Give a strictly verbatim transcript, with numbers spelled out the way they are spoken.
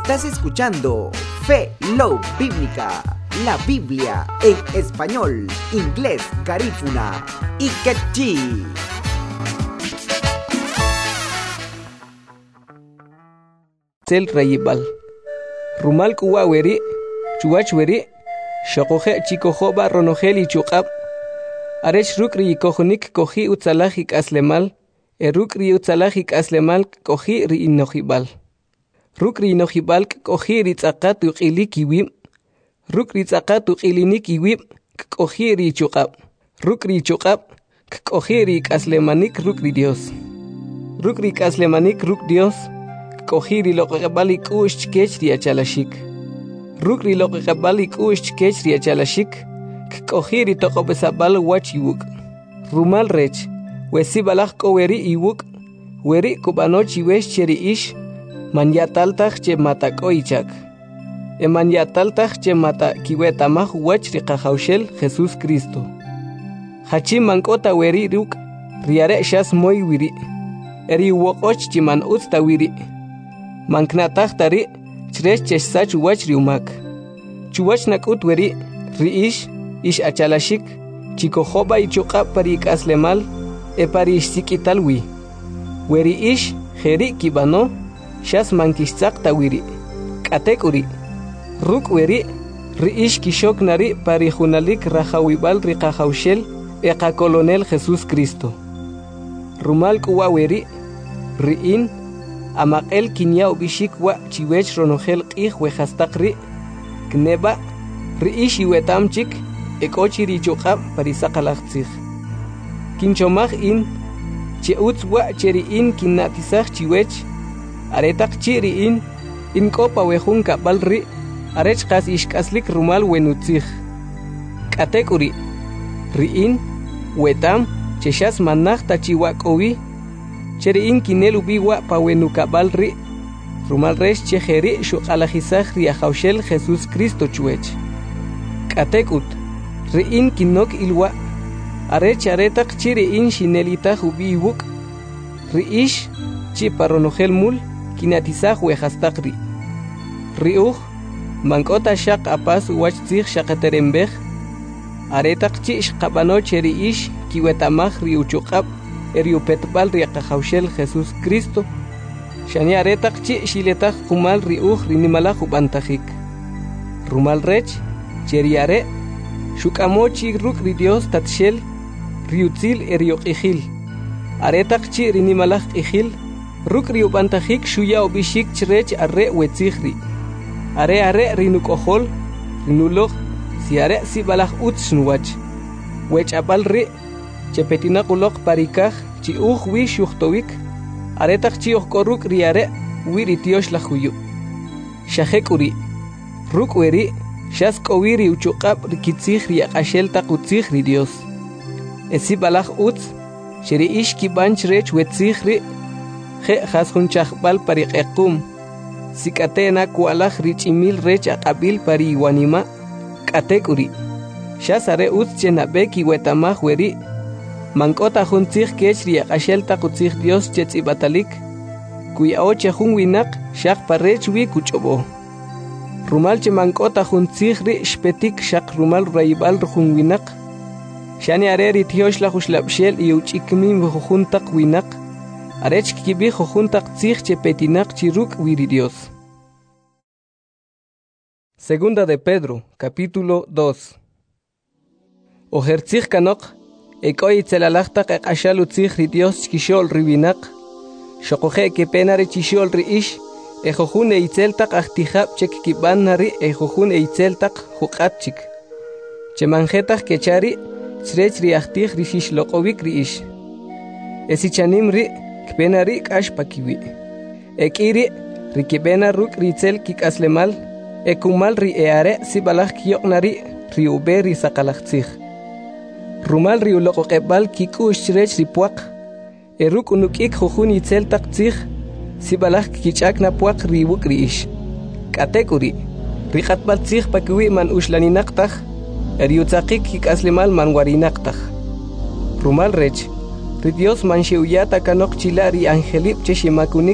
Estás escuchando Fe Love Bíblica, la Biblia en español, inglés, garífuna y quechí. Sel rayibal rumal kuwa weri chuach weri shokoje chikojoba ronogel y chukab arech rukri kojonik koji utzalajik aslemal erukri utzalajik aslemal koji ri inojibal rukri inojibal koji ri tzakat uqili wim rukri tzakat uqilini kiwim koji ri chukab rukri chukab koji ri aslemanik rukri Dios rukri aslemanik ruk Dios Kohiri lo que balik ush kechri achalashik. Rukri lo que balik ush kechri achalashik. Kohiri toko besabal wachibuk. Rumal rech. Wesi balak ko weri iwuk. Weri kubanochi wesh cheri ish. Manyataltach che mata koichak. E manyataltach che mata kiwetamach wachri kahaushel Jesus Cristo. Hachi mankota weri ruk. Riare shas moy wiri. Eri wokoch chiman utsta wiri. Manknatach tari, chresh chesach wach riumak. Chuwach nakut weri, riish, ish achalashik, chikojoba y chuka parik aslemal, e parish sikitalwi. Weri ish, jeri kibano, shas mankishtzak tawiri. Katekuri. Ruk weri, riish kishok nari parijunalik rajawibal rikajaushel, eka colonel Jesus Cristo. Rumal kuwa weri, riin, Amakel kinya ubishik wa chiwech ronogel qih wejastaqri kneba riish iwetamchik ekochi richuqab parisaqalaqtzig kinchomaj in cheutz wa cheriin kinatisaj chiwech aretaq chiriin in kopa wejun kabalri arech qas ishkaslik rumal wenutzig katekuri riin wetam cheshas manaj tachiwa kowi Cheriin kinelu biwa pawenu kabalri rumal resh chejeri shuqalajisaj riajaushel Jesus Cristo chuech. Katekut riin kinok ilwa arech aretaq chiriin shinelitaj ubiwuk riish chiparonogel mul kinatisaj wejastaqri. Riuj mankota shaq apas wachtzig shaqaterembej aretaq chish qabano cheriish kiwetamaj riuchuqab Eriupetbal riaqajaushel Jesus Cristo. Shani aretak chi shiletak kumal riuj rinimalaj ubantajik. Rumal rech, cheriare, shukamochi ruk ri Dios tatshel, riutzil erioqijil. Aretak chi rinimalaj ijil, ruk riubantajik shuya obishik chrech arre wetzigri. Are are rinukojol, rinuloj, si are si balaj utshnwach. Wech abal ri, Chepetina kulok parikaj chi uj wi shuhtowik aretak chi koruk riare wiri tiosh la huyu shahekuri ruk weri shas kowiri uchuqab rikitzig riaqashel taqutzig ri Dios esi balaj utz sheri ish kibanch rech wetzig ri je khashunchaj bal pariqequm sikatena kualaj richimil rech aqabil pari wanima katekuri shas are utz chenabeki wetamaj weri Mankota juntzig kechri ashel taqutzig Dios chetzibatalik kuya oche jun winak shaq parech wi kuchobo rumal che mankota juntzig ri shpetik shaq rumal raibal jun winak shani areri tiosh la khuslabshel y uchikmin juntaq winak arech kibi juntaq tzig chepetinak chiruk wiri Dios. Segunda de Pedro, capítulo dos. Ojertzig kanok Ekoi tzelalachtak ekashal utzig ri Dios chkishol ribinak. Shokoje ke penare chishol ri ish. Ejojun eitzeltak achtijab chek kiban nari ejojun eitzeltak hukatchik. Chemanjetak kechari tzrech ri achtij ri shishloqovik ri ish. Esichanim ri kpenari kash pakiwi. Ekiri ri kibena ruk ri tzel kikaslemal. Ekumal ri eare si balaj kiyok nari ri ube ri sakalachtzig. Rumal riu loko kebal kikush chrech ripuak. Eruk unukik jujun itzel taktzig. Sibalak kichak na puak riwuk riish. Katekuri. Rikatbal tzig pakiwi man ushlaninaktach. Eriutzakik kikaslimal man warinaktach. Rumal rech. Ri Dios man sheuyata kanok chilari angelip cheshimakunik